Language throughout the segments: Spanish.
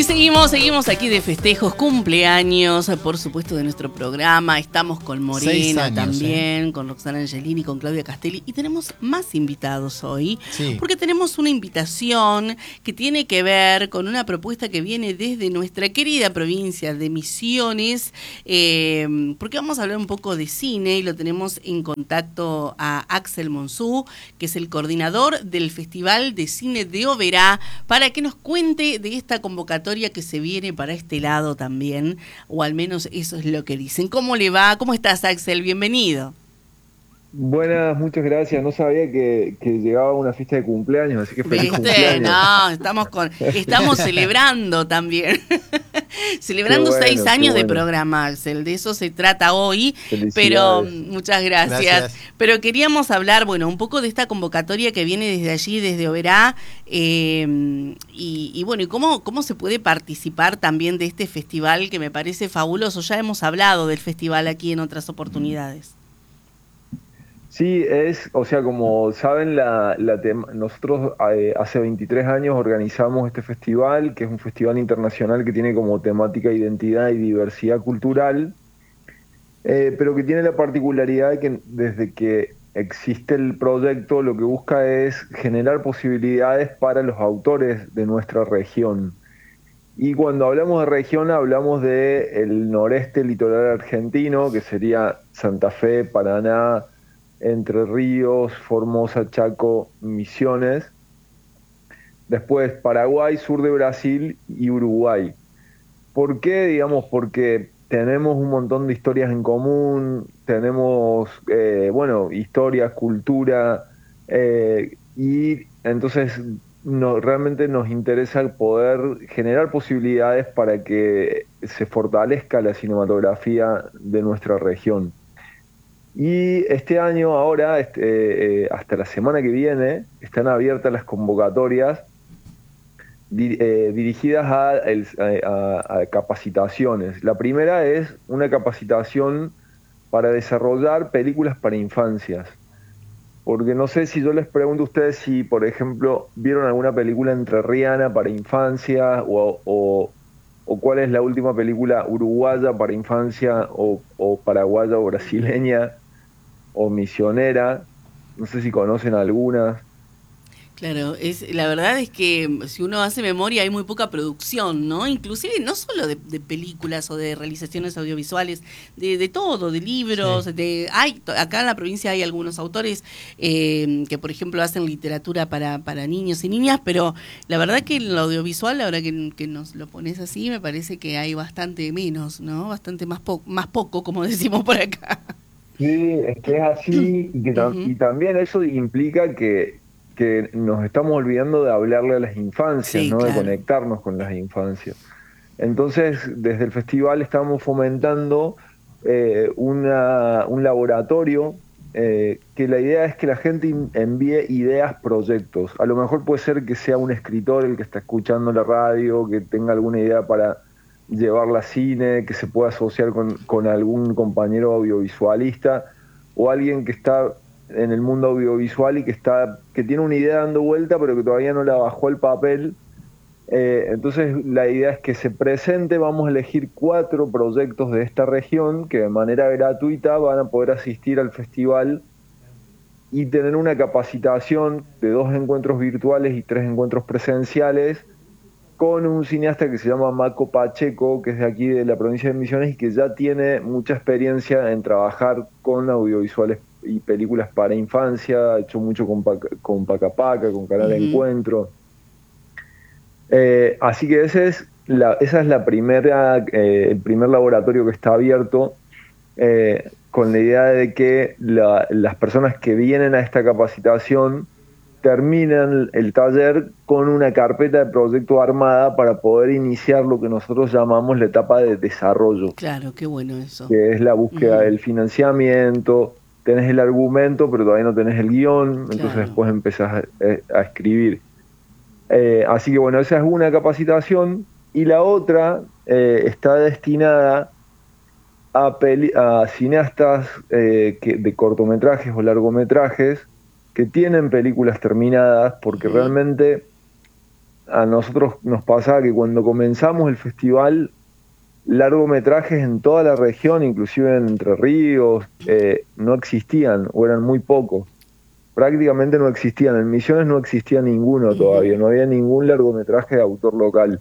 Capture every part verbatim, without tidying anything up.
seguimos, seguimos aquí de festejos, cumpleaños, por supuesto, de nuestro programa. Estamos con Morena años, también, eh. con Roxana Angelini, con Claudia Castelli. Y tenemos más invitados hoy, sí. porque tenemos una invitación que tiene que ver con una propuesta que viene desde nuestra querida provincia de Misiones, eh, porque vamos a hablar un poco de cine y lo tenemos en contacto a Axel Monzú, que es el coordinador del Festival de Cine de Oberá, para que nos cuente de esta convocatoria que se viene para este lado también, o al menos eso es lo que dicen. ¿Cómo le va? ¿Cómo estás, Axel? Bienvenido. Buenas, muchas gracias. No sabía que, que llegaba una fiesta de cumpleaños, así que feliz ¿Viste? cumpleaños. No, estamos con, estamos celebrando también. Celebrando bueno, seis años bueno. de programa, Axel. De eso se trata hoy. Pero muchas gracias. gracias. Pero queríamos hablar, bueno, un poco de esta convocatoria que viene desde allí, desde Oberá, eh, y, y bueno, y cómo, cómo se puede participar también de este festival que me parece fabuloso. Ya hemos hablado del festival aquí en otras oportunidades. Sí, es, o sea, como saben, la, la tema, nosotros eh, hace veintitrés años organizamos este festival, que es un festival internacional que tiene como temática identidad y diversidad cultural, eh, pero que tiene la particularidad de que desde que existe el proyecto lo que busca es generar posibilidades para los autores de nuestra región. Y cuando hablamos de región hablamos de el noreste litoral argentino, que sería Santa Fe, Paraná, Entre Ríos, Formosa, Chaco, Misiones. Después Paraguay, sur de Brasil y Uruguay. ¿Por qué? Digamos, porque tenemos un montón de historias en común, tenemos, eh, bueno, historia, cultura, eh, y entonces no, realmente nos interesa poder generar posibilidades para que se fortalezca la cinematografía de nuestra región. Y este año, ahora, este, eh, hasta la semana que viene, están abiertas las convocatorias di, eh, dirigidas a, el, a, a capacitaciones. La primera es una capacitación para desarrollar películas para infancias. Porque no sé si yo les pregunto a ustedes si, por ejemplo, vieron alguna película entrerriana para infancia o, o, o cuál es la última película uruguaya para infancia o, o paraguaya o brasileña o misionera, no sé si conocen algunas. Claro, es, la verdad es que si uno hace memoria hay muy poca producción, ¿no? Inclusive no solo de, de películas o de realizaciones audiovisuales, de, de todo, de libros, sí. de hay acá en la provincia hay algunos autores eh, que por ejemplo hacen literatura para, para niños y niñas, pero la verdad que en lo audiovisual, ahora que, que nos lo pones así, me parece que hay bastante menos, ¿no? Bastante más, po más poco, como decimos por acá. Sí, es que es así, y, que tam uh-huh. y también eso implica que, que nos estamos olvidando de hablarle a las infancias, sí, ¿no? Claro. De conectarnos con las infancias. Entonces, desde el festival estamos fomentando eh, una, un laboratorio eh, que la idea es que la gente envíe ideas, proyectos. A lo mejor puede ser que sea un escritor el que está escuchando la radio, que tenga alguna idea para llevarla a cine, que se pueda asociar con, con algún compañero audiovisualista o alguien que está en el mundo audiovisual y que está que tiene una idea dando vuelta pero que todavía no la bajó al papel. Eh, entonces la idea es que se presente, vamos a elegir cuatro proyectos de esta región que de manera gratuita van a poder asistir al festival y tener una capacitación de dos encuentros virtuales y tres encuentros presenciales con un cineasta que se llama Maco Pacheco, que es de aquí de la provincia de Misiones y que ya tiene mucha experiencia en trabajar con audiovisuales y películas para infancia, ha hecho mucho con, Paca, con Pacapaca, con Canal uh-huh. Encuentro. Eh, así que ese es la, esa es la primera, eh, el primer laboratorio que está abierto, eh, con la idea de que la, las personas que vienen a esta capacitación terminan el taller con una carpeta de proyecto armada para poder iniciar lo que nosotros llamamos la etapa de desarrollo. Claro, qué bueno eso. Que es la búsqueda uh-huh. del financiamiento, tenés el argumento, pero todavía no tenés el guión, claro. Entonces después empezás a, a escribir. Eh, así que bueno, esa es una capacitación, y la otra eh, está destinada a, peli a cineastas eh, que, de cortometrajes o largometrajes, que tienen películas terminadas, porque uh-huh. realmente a nosotros nos pasaba que cuando comenzamos el festival, largometrajes en toda la región, inclusive en Entre Ríos, eh, no existían o eran muy pocos. Prácticamente no existían. En Misiones no existía ninguno todavía, no había ningún largometraje de autor local.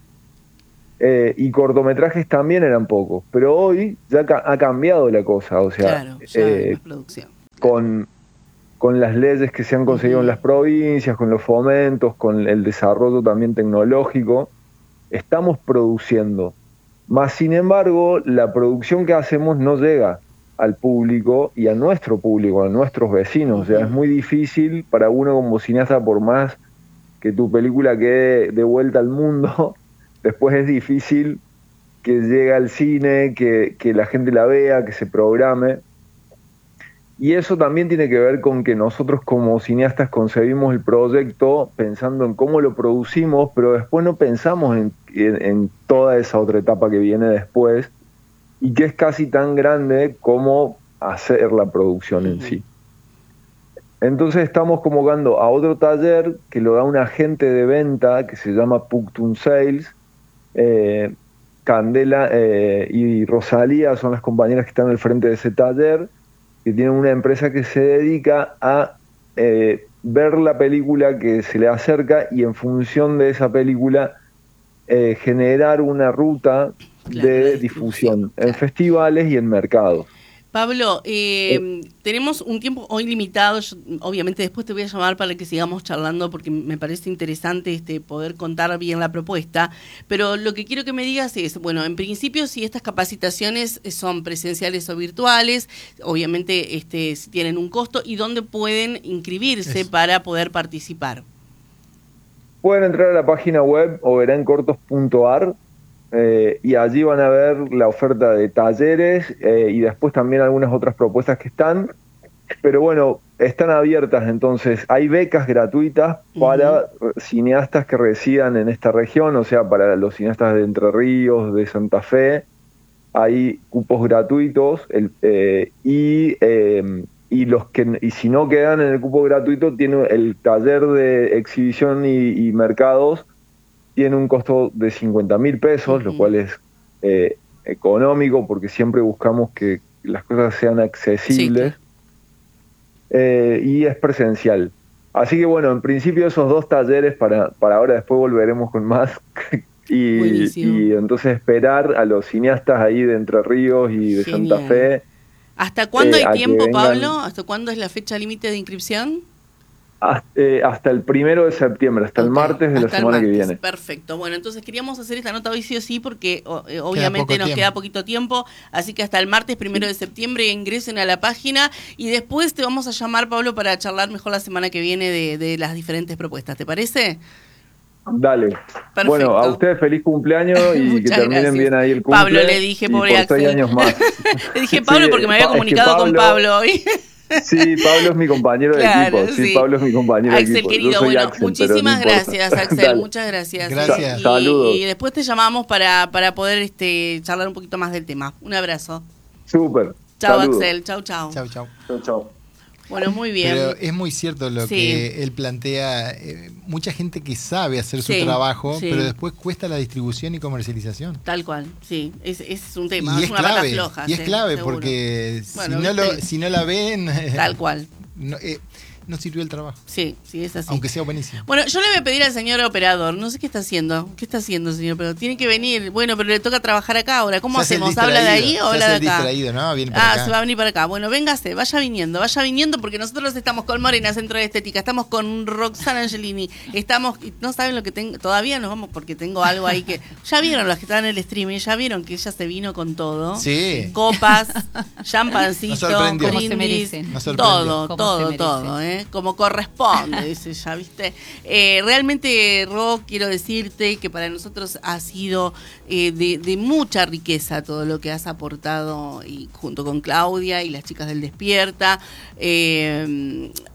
Eh, y cortometrajes también eran pocos, pero hoy ya ca ha cambiado la cosa, o sea, claro, ya eh, hay más producción. Con, con las leyes que se han conseguido uh-huh. en las provincias, con los fomentos, con el desarrollo también tecnológico, estamos produciendo. Más sin embargo, la producción que hacemos no llega al público y a nuestro público, a nuestros vecinos. Uh-huh. O sea, es muy difícil para uno como cineasta, por más que tu película quede de vuelta al mundo, después es difícil que llegue al cine, que, que la gente la vea, que se programe. Y eso también tiene que ver con que nosotros como cineastas concebimos el proyecto pensando en cómo lo producimos, pero después no pensamos en, en, en toda esa otra etapa que viene después y que es casi tan grande como hacer la producción en sí. Entonces estamos convocando a otro taller que lo da un agente de venta que se llama Puctun Sales. Eh, Candela eh, y Rosalía son las compañeras que están al frente de ese taller, que tienen una empresa que se dedica a eh, ver la película que se le acerca y en función de esa película eh, generar una ruta claro, de, de difusión claro. en festivales y en mercados. Pablo, eh, eh, tenemos un tiempo hoy limitado, yo, obviamente después te voy a llamar para que sigamos charlando porque me parece interesante este poder contar bien la propuesta, pero lo que quiero que me digas es, bueno, en principio si estas capacitaciones son presenciales o virtuales, obviamente este, si tienen un costo y dónde pueden inscribirse Eso. para poder participar. Pueden entrar a la página web oberencortos punto ar Eh, y allí van a ver la oferta de talleres eh, y después también algunas otras propuestas que están, pero bueno, están abiertas, entonces hay becas gratuitas para uh-huh. cineastas que residan en esta región, o sea, para los cineastas de Entre Ríos, de Santa Fe, hay cupos gratuitos el, eh, y, eh, y, los que, y si no quedan en el cupo gratuito, tiene el taller de exhibición y, y mercados, tiene un costo de cincuenta mil pesos, uh-huh. lo cual es eh, económico porque siempre buscamos que las cosas sean accesibles. Sí. Eh, y es presencial. Así que bueno, en principio esos dos talleres para, para ahora, después volveremos con más. y, y entonces esperar a los cineastas ahí de Entre Ríos y de Genial. Santa Fe. ¿Hasta cuándo eh, hay tiempo, Pablo? ¿Hasta cuándo es la fecha límite de inscripción? Hasta, eh, hasta el primero de septiembre, hasta okay, el martes de la semana que viene. Perfecto. Bueno, entonces queríamos hacer esta nota hoy sí o sí porque eh, obviamente queda nos tiempo. queda poquito tiempo, así que hasta el martes primero de septiembre ingresen a la página y después te vamos a llamar, Pablo, para charlar mejor la semana que viene de, de las diferentes propuestas. ¿Te parece? Dale. Perfecto. Bueno, a ustedes feliz cumpleaños y que terminen gracias. bien ahí el cumple. Pablo le dije, pobre Axel. Seis años más. Le dije Pablo sí, porque me había comunicado Pablo, con Pablo hoy. Sí, Pablo es mi compañero claro, de equipo. Sí, sí, Pablo es mi compañero Axel, de equipo. Querido, bueno, Axel, muchísimas no gracias, Axel, Dale. muchas gracias. Gracias. Y, Saludos. Y después te llamamos para, para poder este, charlar un poquito más del tema. Un abrazo. Súper. Chao, Axel. Chau, chau. Chau, chau. Chau, chau. Bueno, muy bien. Pero es muy cierto lo sí. que él plantea. Eh, mucha gente que sabe hacer su sí, trabajo, sí. pero después cuesta la distribución y comercialización. Tal cual, sí. Es, es un tema, y es, es una clave, pata floja. Y es sí, clave seguro. porque bueno, si, no lo, si no la ven... Tal cual. No, eh, no sirvió el trabajo. Sí, sí, es así. Aunque sea buenísimo. Bueno, yo le voy a pedir al señor operador, no sé qué está haciendo. ¿Qué está haciendo, señor operador? Tiene que venir. Bueno, pero le toca trabajar acá ahora. ¿Cómo se hacemos? ¿Habla de ahí o habla de acá? Distraído, ¿no? Viene para ah, acá. se va a venir para acá. Bueno, véngase, vaya viniendo, vaya viniendo porque nosotros estamos con Morena Centro de Estética, estamos con Roxana Angelini, estamos, no saben lo que tengo, todavía nos vamos porque tengo algo ahí que, ya vieron los que están en el streaming, ya vieron que ella se vino con todo. Sí. Copas, champancito, brindis, todo, todo, todo, ¿eh? Como corresponde. Dice ya, ¿viste? Eh, realmente, Ro, quiero decirte que para nosotros ha sido eh, de, de mucha riqueza todo lo que has aportado y junto con Claudia y las chicas del Despierta. Eh,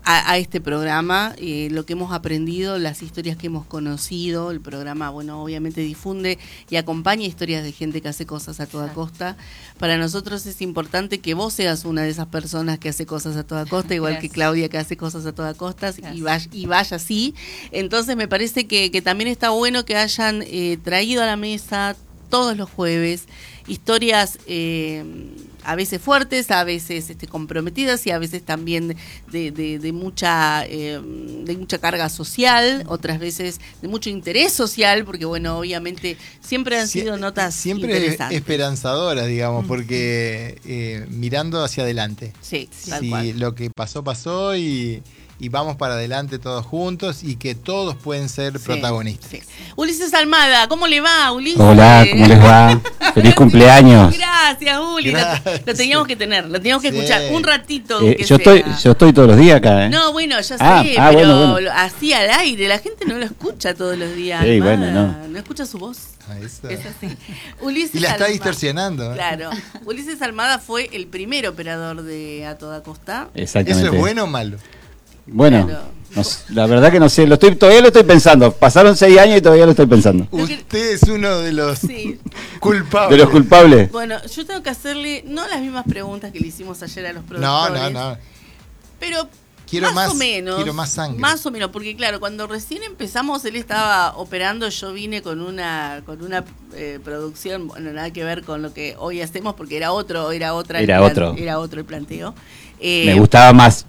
a, a este programa, eh, lo que hemos aprendido, las historias que hemos conocido. El programa, bueno, obviamente difunde y acompaña historias de gente que hace cosas a toda costa. Para nosotros es importante que vos seas una de esas personas que hace cosas a toda costa, igual Gracias. que Claudia, que hace cosas a toda costa, y vaya, y vaya así. Entonces me parece que, que también está bueno que hayan eh, traído a la mesa todos los jueves historias eh, a veces fuertes, a veces este, comprometidas y a veces también de, de, de mucha eh, de mucha carga social, otras veces de mucho interés social, porque bueno, obviamente siempre han sido Sie- notas siempre interesantes. Esperanzadoras, digamos, porque eh, mirando hacia adelante. Sí, tal si cual. Lo que pasó, pasó y... y vamos para adelante todos juntos y que todos pueden ser sí, protagonistas. Sí. Ulises Almada, ¿cómo le va, Ulises? Hola, ¿cómo les va? Feliz cumpleaños. Gracias, Uli. Gracias. Lo, lo teníamos que tener, lo teníamos que sí. escuchar un ratito. Eh, que yo, sea. estoy, yo estoy todos los días acá, ¿eh? No, bueno, ya ah, sé, ah, pero bueno, bueno. así al aire, la gente no lo escucha todos los días. Sí, Almada. bueno, no. No escucha su voz. Ah, eso. Es así. Ulises y la está Almada, distorsionando. ¿eh? Claro. Ulises Almada fue el primer operador de A Toda Costa. Exactamente. ¿Eso es bueno o malo? Bueno, no, la verdad que no sé, lo estoy, todavía lo estoy pensando. Pasaron seis años y todavía lo estoy pensando. Usted es uno de los sí. culpables. De los culpables. Bueno, yo tengo que hacerle, no las mismas preguntas que le hicimos ayer a los productores. No, no, no. Pero quiero más, más o menos. Quiero más sangre. Más o menos, porque claro, cuando recién empezamos, él estaba operando, yo vine con una con una eh, producción, bueno, nada que ver con lo que hoy hacemos, porque era otro, era otra. Era el otro. Era otro el planteo. Eh, Me gustaba más.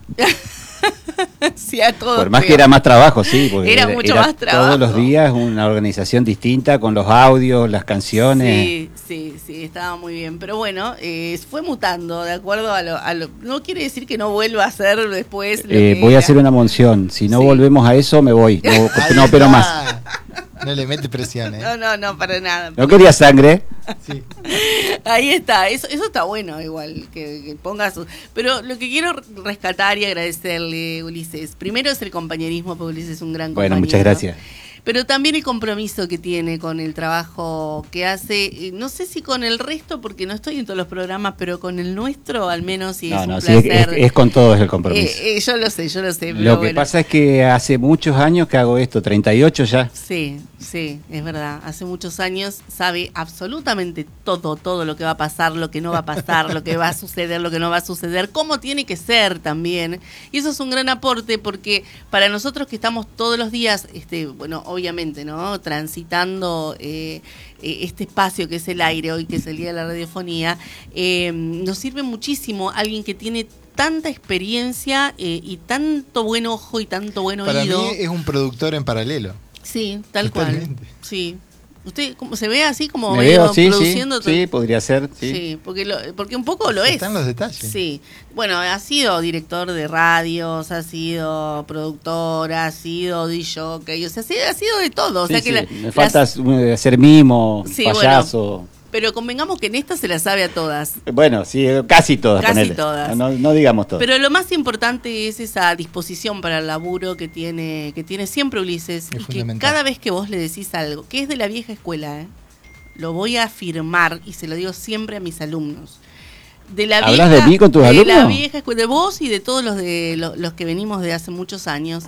Sí, a todos Por más peor. que era más trabajo, sí. Porque era, era mucho era más trabajo. Todos los días una organización distinta con los audios, las canciones. Sí, sí, sí, estaba muy bien. Pero bueno, eh, fue mutando de acuerdo a lo, a lo... No quiere decir que no vuelva a hacer después... Lo Eh, que voy era. a hacer una moción. Si no Sí. volvemos a eso, me voy. No, no opero más. No le mete presión, ¿eh? No, no, no, para nada. No quería sangre. Sí. Ahí está, eso eso está bueno igual, que, que ponga su... Pero lo que quiero rescatar y agradecerle, Ulises, primero es el compañerismo, porque Ulises es un gran compañero. Bueno, muchas gracias. Pero también el compromiso que tiene con el trabajo que hace, no sé si con el resto, porque no estoy en todos los programas, pero con el nuestro al menos sí no, es no, un sí, es, placer. es, es con todos el compromiso. Eh, eh, yo lo sé, yo lo sé. Lo pero que bueno. pasa es que hace muchos años que hago esto, treinta y ocho ya. Sí, sí, es verdad. Hace muchos años sabe absolutamente todo, todo lo que va a pasar, lo que no va a pasar, lo que va a suceder, lo que no va a suceder, cómo tiene que ser también. Y eso es un gran aporte porque para nosotros que estamos todos los días, este, bueno, obviamente, ¿no? Transitando eh, eh, este espacio que es el aire hoy, que es el Día de la Radiofonía, eh, nos sirve muchísimo alguien que tiene tanta experiencia eh, y tanto buen ojo y tanto buen Para oído. mí es un productor en paralelo. Sí, tal Totalmente. cual. Sí. ¿Usted cómo se ve así como Me veo, sí, produciendo? sí, sí, podría ser. Sí, sí porque, lo, porque un poco lo es. Están los detalles. Sí. Bueno, ha sido director de radios, ha sido productor, ha sido D J, o sea, sí, ha sido de todo. O sí, sea que sí. la, Me falta las, hacer mimo, sí, payaso. Bueno, pero convengamos que en esta se la sabe a todas. Bueno, sí, casi todas. Casi ponele. todas. No, no digamos todas. Pero lo más importante es esa disposición para el laburo que tiene que tiene siempre Ulises. Es y que cada vez que vos le decís algo, que es de la vieja escuela, ¿eh? Lo voy a afirmar y se lo digo siempre a mis alumnos. De la ¿Hablas vieja, de mí con tus de alumnos? De la vieja escuela, de vos y de todos los de los, los que venimos de hace muchos años.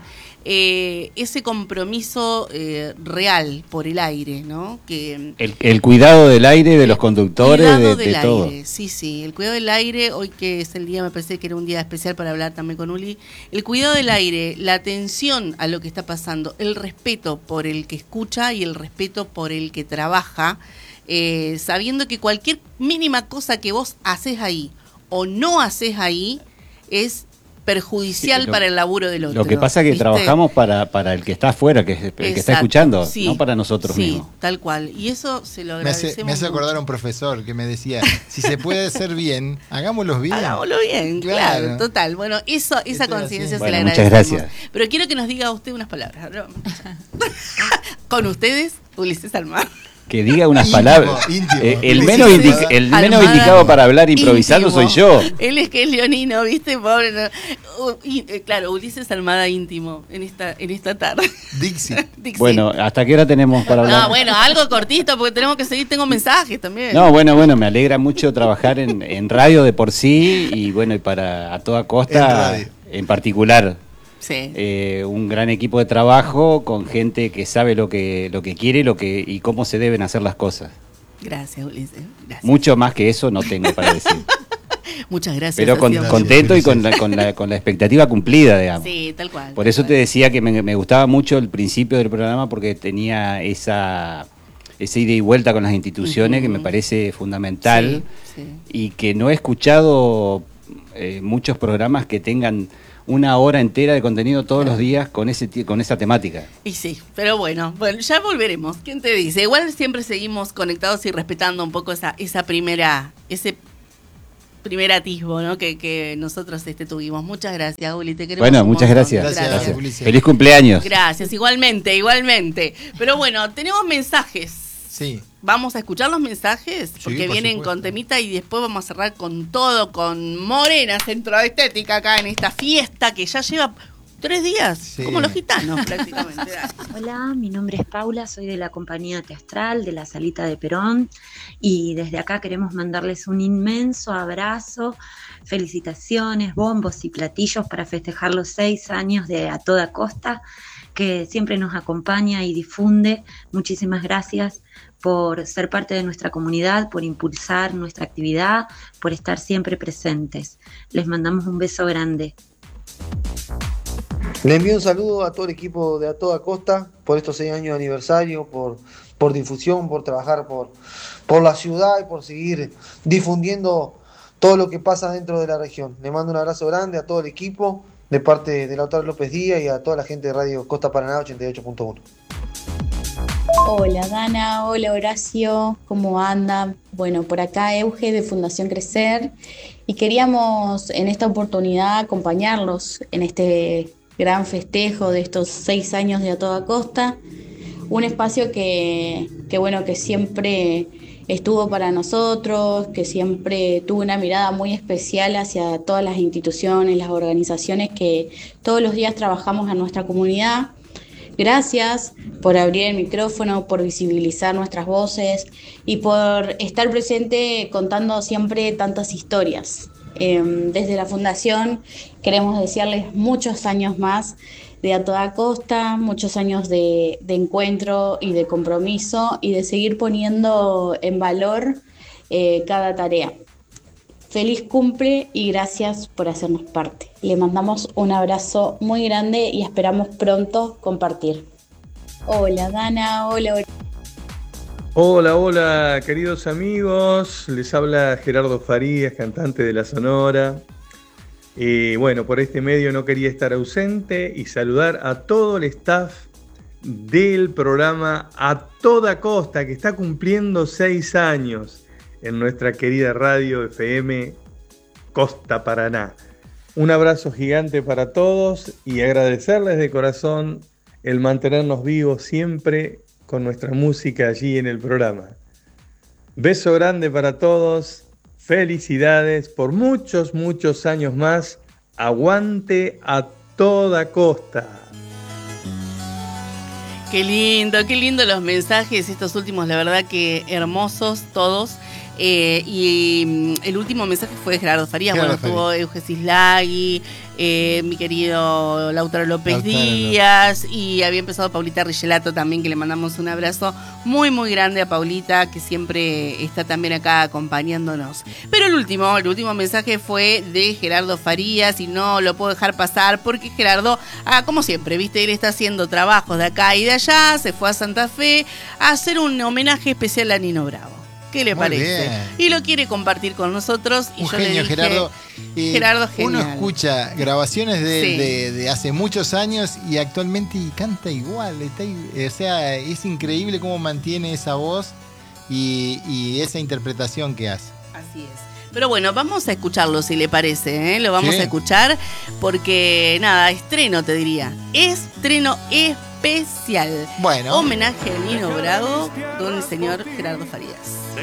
Eh, ese compromiso eh, real por el aire, ¿no? Que el, el cuidado del aire, de los conductores, cuidado de, del de todo. aire, sí, sí, el cuidado del aire, hoy que es el día, me parece que era un día especial para hablar también con Uli, el cuidado del aire, la atención a lo que está pasando, el respeto por el que escucha y el respeto por el que trabaja, eh, sabiendo que cualquier mínima cosa que vos haces ahí o no haces ahí es perjudicial sí, lo, para el laburo del otro. Lo que pasa es que ¿viste? trabajamos para, para el que está afuera, que es el Exacto, que está escuchando, sí, no para nosotros sí, mismos. Tal cual. Y eso se lo me agradecemos hace, me hace acordar a un profesor que me decía, si se puede hacer bien, hagámoslo bien. Hagámoslo bien, claro, claro total. Bueno, eso, esa conciencia se bueno, le muchas agradecemos. gracias. Pero quiero que nos diga usted unas palabras. Con ustedes, Ulises Almada. Que diga unas íntimo, palabras. Íntimo. Eh, el menos, indica, el menos indicado para hablar improvisando íntimo. Soy yo. Él es que es leonino, ¿viste? Pobre. No. Uh, y, eh, claro, Ulises Almada íntimo en esta, en esta tarde. Dixie. Dixie. Bueno, ¿hasta qué hora tenemos para hablar? No, bueno, algo cortito porque tenemos que seguir. Tengo mensajes también. No, bueno, bueno, me alegra mucho trabajar en, en radio de por sí y bueno, y para A Toda Costa en, en particular. Sí. Eh, un gran equipo de trabajo con gente que sabe lo que, lo que quiere lo que, y cómo se deben hacer las cosas. Gracias, Ulises. Gracias. Mucho más que eso no tengo para decir. Muchas gracias. Pero con, contento y con la, con, la, con la expectativa cumplida, digamos. Sí, tal cual. Por eso tal te cual. decía que me, me gustaba mucho el principio del programa porque tenía esa, esa ida y vuelta con las instituciones uh-huh. que me parece fundamental sí, sí. y que no he escuchado eh, muchos programas que tengan una hora entera de contenido todos los días con ese con esa temática. Y sí, pero bueno, bueno, ya volveremos. ¿Quién te dice? Igual siempre seguimos conectados y respetando un poco esa esa primera ese primer atisbo, ¿no? que, que nosotros este tuvimos. Muchas gracias, Uli, te queremos. Bueno, muchas gracias. Gracias. gracias. gracias. Feliz cumpleaños. Gracias, igualmente, igualmente. Pero bueno, tenemos mensajes. Sí. Vamos a escuchar los mensajes porque sí, por vienen supuesto. con temita y después vamos a cerrar con todo, con Morena Centro de Estética acá en esta fiesta que ya lleva tres días, sí. como los gitanos prácticamente. Hola, mi nombre es Paula, soy de la compañía teatral de la Salita de Perón y desde acá queremos mandarles un inmenso abrazo, felicitaciones, bombos y platillos para festejar los seis años de A Toda Costa, que siempre nos acompaña y difunde. Muchísimas gracias por ser parte de nuestra comunidad, por impulsar nuestra actividad, por estar siempre presentes. Les mandamos un beso grande. Le envío un saludo a todo el equipo de A Toda Costa por estos seis años de aniversario, por, por difusión, por trabajar por, por la ciudad y por seguir difundiendo todo lo que pasa dentro de la región. Le mando un abrazo grande a todo el equipo de parte de Lautaro López Díaz y a toda la gente de Radio Costa Paraná ochenta y ocho punto uno. Hola Dana, hola Horacio, ¿cómo andan? Bueno, por acá Euge de Fundación Crecer y queríamos en esta oportunidad acompañarlos en este gran festejo de estos seis años de A Toda Costa, un espacio que, que bueno, que siempre estuvo para nosotros, que siempre tuvo una mirada muy especial hacia todas las instituciones, las organizaciones que todos los días trabajamos en nuestra comunidad. Gracias por abrir el micrófono, por visibilizar nuestras voces y por estar presente contando siempre tantas historias. Eh, desde la Fundación queremos desearles muchos años más de A Toda Costa, muchos años de, de encuentro y de compromiso y de seguir poniendo en valor eh, cada tarea. Feliz cumple y gracias por hacernos parte. Le mandamos un abrazo muy grande y esperamos pronto compartir. Hola Dana, hola. Hola, hola queridos amigos, les habla Gerardo Farías, cantante de La Sonora. Y bueno, por este medio no quería estar ausente y saludar a todo el staff del programa A Toda Costa, que está cumpliendo seis años en nuestra querida radio F M Costa Paraná. Un abrazo gigante para todos y agradecerles de corazón el mantenernos vivos siempre con nuestra música allí en el programa. Beso grande para todos, felicidades por muchos, muchos años más. Aguante A Toda Costa. Qué lindo, qué lindo los mensajes, estos últimos, la verdad que hermosos todos. Eh, y el último mensaje fue de Gerardo Farías, Gerardo bueno, Farías. Tuvo Euge Cislagui, eh, mi querido Lautaro López Lautaro Díaz López. Y había empezado Paulita Richelato también, que le mandamos un abrazo muy muy grande a Paulita, que siempre está también acá acompañándonos. Pero el último, el último mensaje fue de Gerardo Farías y no lo puedo dejar pasar porque Gerardo, ah, como siempre, viste, él está haciendo trabajos de acá y de allá, se fue a Santa Fe a hacer un homenaje especial a Nino Bravo. ¿Qué le Muy parece? Bien. Y lo quiere compartir con nosotros. Y un yo genio, le dije, Gerardo. Eh, Gerardo genial. Uno escucha grabaciones de, sí. de, de hace muchos años y actualmente canta igual. Está, o sea, es increíble cómo mantiene esa voz y, y esa interpretación que hace. Así es. Pero bueno, vamos a escucharlo si le parece, ¿eh? Lo vamos sí. a escuchar porque, nada, estreno te diría. Estreno especial. Bueno. Homenaje a Nino Bravo con el señor Gerardo Farías. Sé